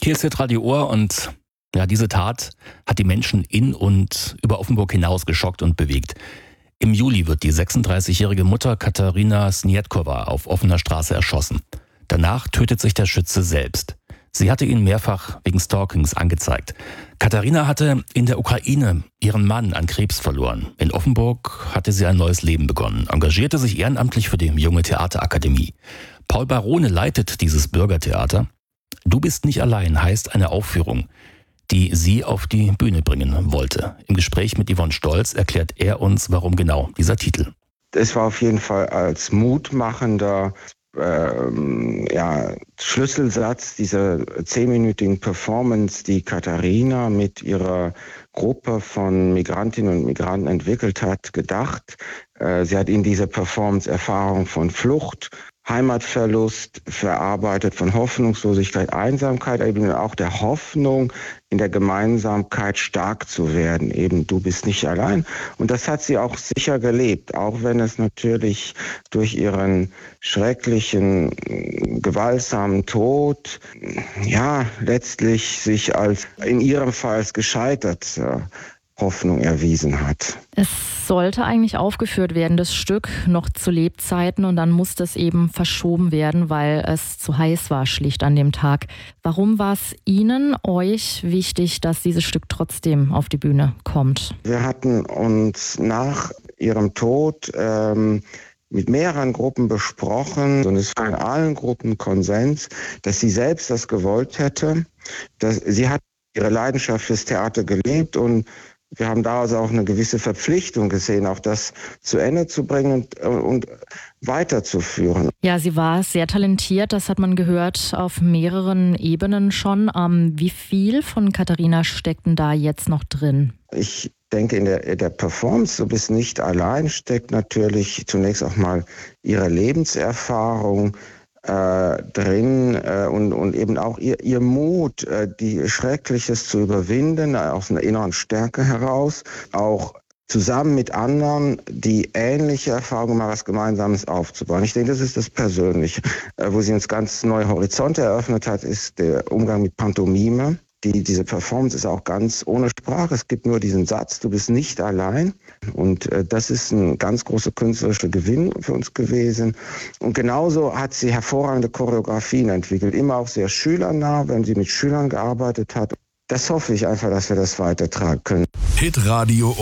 Hier ist Hitradio Ohr und ja, diese Tat hat die Menschen in und über Offenburg hinaus geschockt und bewegt. Im Juli wird die 36-jährige Mutter Katarina Sniedkowa auf offener Straße erschossen. Danach tötet sich der Schütze selbst. Sie hatte ihn mehrfach wegen Stalkings angezeigt. Katharina hatte in der Ukraine ihren Mann an Krebs verloren. In Offenburg hatte sie ein neues Leben begonnen, engagierte sich ehrenamtlich für die Junge Theaterakademie. Paul Barone leitet dieses Bürgertheater. Du bist nicht allein heißt eine Aufführung, die sie auf die Bühne bringen wollte. Im Gespräch mit Yvonne Stolz erklärt er uns, warum genau dieser Titel. Es war auf jeden Fall als mutmachender Schlüsselsatz dieser 10-minütigen Performance, die Katharina mit ihrer Gruppe von Migrantinnen und Migranten entwickelt hat, gedacht. Sie hat in dieser Performance Erfahrung von Flucht, Heimatverlust verarbeitet, von Hoffnungslosigkeit, Einsamkeit, eben auch der Hoffnung, in der Gemeinsamkeit stark zu werden. Eben, du bist nicht allein. Und das hat sie auch sicher gelebt, auch wenn es natürlich durch ihren schrecklichen, gewaltsamen Tod, letztlich sich als, in ihrem Fall als gescheitert Hoffnung erwiesen hat. Es sollte eigentlich aufgeführt werden, das Stück, noch zu Lebzeiten, und dann musste es eben verschoben werden, weil es zu heiß war, schlicht an dem Tag. Warum war es euch wichtig, dass dieses Stück trotzdem auf die Bühne kommt? Wir hatten uns nach ihrem Tod mit mehreren Gruppen besprochen, und es war in allen Gruppen Konsens, dass sie selbst das gewollt hätte. Sie hat ihre Leidenschaft fürs Theater gelebt, und wir haben da also auch eine gewisse Verpflichtung gesehen, auch das zu Ende zu bringen und weiterzuführen. Ja, sie war sehr talentiert, das hat man gehört, auf mehreren Ebenen schon. Wie viel von Katharina steckt denn da jetzt noch drin? Ich denke, in der Performance, du bist nicht allein, steckt natürlich zunächst auch mal ihre Lebenserfahrung drin und eben auch ihr Mut, die Schreckliches zu überwinden, aus einer inneren Stärke heraus, auch zusammen mit anderen, die ähnliche Erfahrungen machen, was Gemeinsames aufzubauen. Ich denke, das ist das Persönliche. Wo sie uns ganz neue Horizonte eröffnet hat, ist der Umgang mit Pantomime. Diese Performance ist auch ganz ohne Sprache. Es gibt nur diesen Satz, du bist nicht allein. Und das ist ein ganz großer künstlerischer Gewinn für uns gewesen. Und genauso hat sie hervorragende Choreografien entwickelt, immer auch sehr schülernah, wenn sie mit Schülern gearbeitet hat. Das hoffe ich einfach, dass wir das weitertragen können. Hitradio